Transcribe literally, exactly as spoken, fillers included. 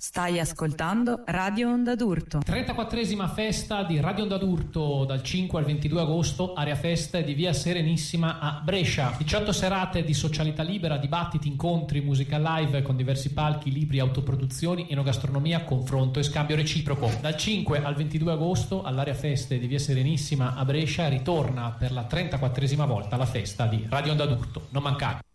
Stai ascoltando Radio Onda d'Urto. trentaquattresima festa di Radio Onda d'Urto dal cinque al ventidue agosto, area feste di via Serenissima a Brescia. diciotto serate di socialità libera, dibattiti, incontri, musica live con diversi palchi, libri, autoproduzioni, enogastronomia, confronto e scambio reciproco. Dal cinque al ventidue agosto all'area feste di via Serenissima a Brescia ritorna per la trentaquattresima volta la festa di Radio Onda d'Urto. Non mancate.